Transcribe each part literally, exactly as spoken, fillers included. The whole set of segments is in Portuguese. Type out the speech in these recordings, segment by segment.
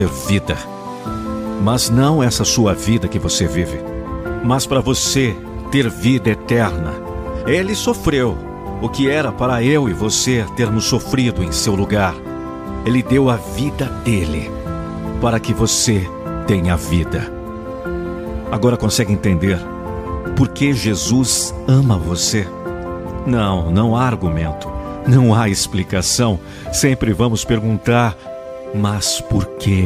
vida. Mas não essa sua vida que você vive, mas para você ter vida eterna. Ele sofreu o que era para eu e você termos sofrido em seu lugar. Ele deu a vida dele para que você tenha vida. Agora consegue entender por que Jesus ama você? Não, não há argumento, não há explicação. Sempre vamos perguntar, mas por quê?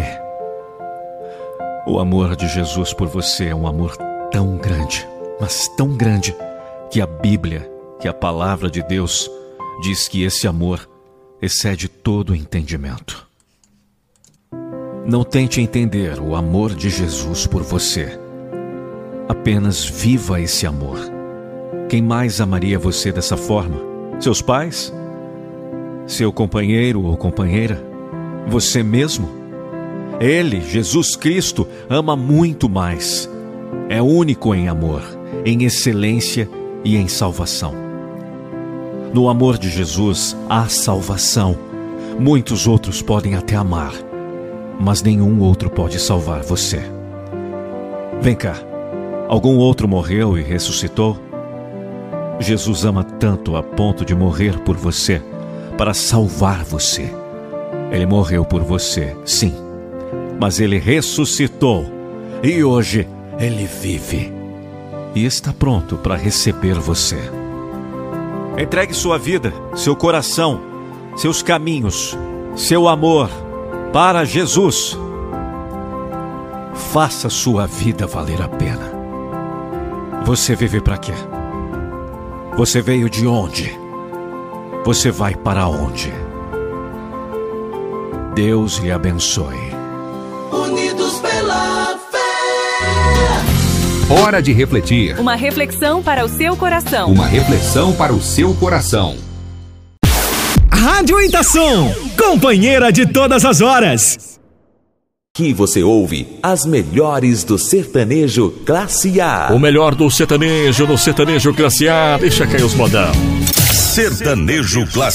O amor de Jesus por você é um amor tão grande, mas tão grande, que a Bíblia, que a palavra de Deus, diz que esse amor excede todo o entendimento. Não tente entender o amor de Jesus por você. Apenas viva esse amor. Quem mais amaria você dessa forma? Seus pais? Seu companheiro ou companheira? Você mesmo? Ele, Jesus Cristo, ama muito mais. É único em amor, em excelência e em salvação. No amor de Jesus há salvação. Muitos outros podem até amar, mas nenhum outro pode salvar você. Vem cá, algum outro morreu e ressuscitou? Jesus ama tanto a ponto de morrer por você, para salvar você. Ele morreu por você, sim, mas ele ressuscitou e hoje ele vive e está pronto para receber você. Entregue sua vida, seu coração, seus caminhos, seu amor para Jesus. Faça sua vida valer a pena. Você vive para quê? Você veio de onde? Você vai para onde? Deus lhe abençoe. Unidos pela fé. Hora de refletir. Uma reflexão para o seu coração. Uma reflexão para o seu coração. Rádio Itação, companheira de todas as horas. Aqui você ouve as melhores do sertanejo classe A. O melhor do sertanejo, no sertanejo classe A, deixa cair os modão. Sertanejo classe